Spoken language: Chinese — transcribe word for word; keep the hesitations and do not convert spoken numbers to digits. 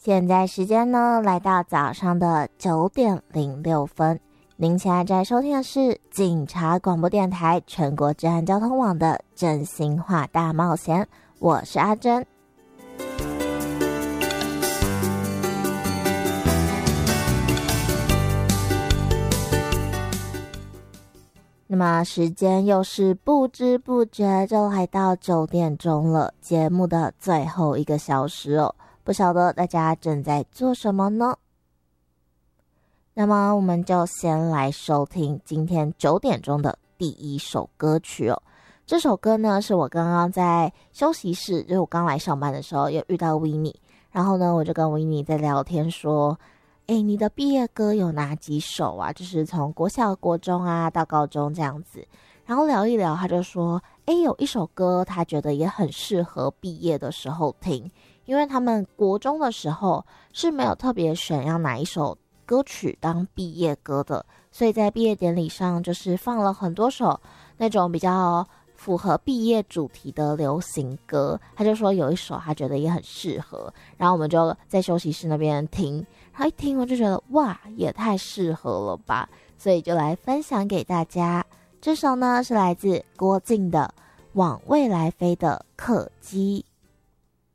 现在时间呢来到早上的九点零六分，您现在在收听的是警察广播电台全国治安交通网的真心话大冒险，我是阿珍。那么时间又是不知不觉就来到九点钟了，节目的最后一个小时哦，不晓得大家正在做什么呢？那么我们就先来收听今天九点钟的第一首歌曲哦。这首歌呢是我刚刚在休息室，就是我刚来上班的时候有遇到 Winnie， 然后呢我就跟 Winnie 在聊天说，诶，你的毕业歌有哪几首啊？就是从国小、国中啊到高中这样子。然后聊一聊，他就说，诶，有一首歌他觉得也很适合毕业的时候听，因为他们国中的时候是没有特别选要哪一首歌曲当毕业歌的，所以在毕业典礼上就是放了很多首那种比较符合毕业主题的流行歌。他就说有一首他觉得也很适合，然后我们就在休息室那边听，然后一听我就觉得哇，也太适合了吧，所以就来分享给大家。这首呢是来自郭靖的《往未来飞的客机》。